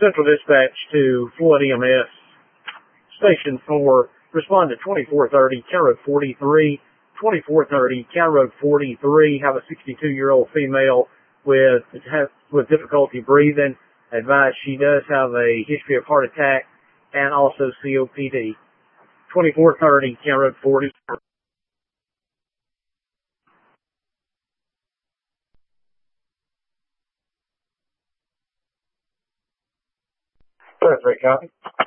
Central Dispatch to Flood EMS. Station 4, respond to 2430 County Road 43. 2430 County Road 43. Have a 62-year-old female with difficulty breathing. Advised she does have a history of heart attack and also COPD. 2430 County Road 40. That's right, copy.